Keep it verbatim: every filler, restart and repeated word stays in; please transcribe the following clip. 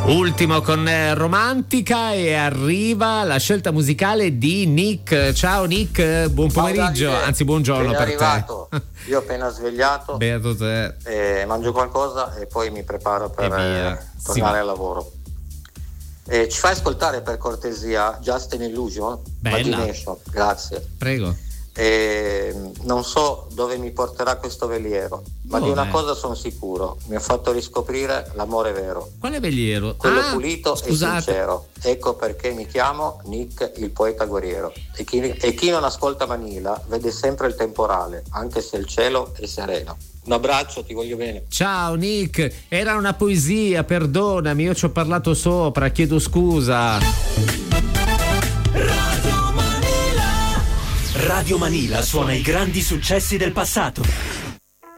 Ultimo con eh, Romantica, e arriva la scelta musicale di Nick. Ciao Nick, buon pomeriggio, Ciao, anzi buongiorno per arrivato. te. Io ho appena svegliato, Beato te. eh, mangio qualcosa e poi mi preparo per E via. eh, tornare Sì. al lavoro. Eh, ci fai ascoltare per cortesia Just an Illusion? Bella. Imagination, grazie. Prego. Eh, non so dove mi porterà questo veliero, ma Dove? di una cosa sono sicuro: mi ha fatto riscoprire l'amore vero, Quale veliero? quello Ah, pulito scusate. e sincero. Ecco perché mi chiamo Nick, il poeta guerriero. E chi, e chi non ascolta Manila vede sempre il temporale, anche se il cielo è sereno. Un abbraccio, ti voglio bene. Ciao Nick, era una poesia, perdonami, io ci ho parlato sopra, chiedo scusa. Radio Manila suona i grandi successi del passato.